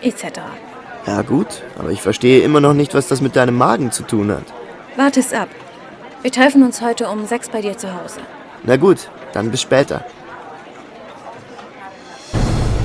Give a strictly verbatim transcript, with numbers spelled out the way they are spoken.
et cetera. Ja gut, aber ich verstehe immer noch nicht, was das mit deinem Magen zu tun hat. Warte es ab. Wir treffen uns heute um sechs bei dir zu Hause. Na gut, dann bis später.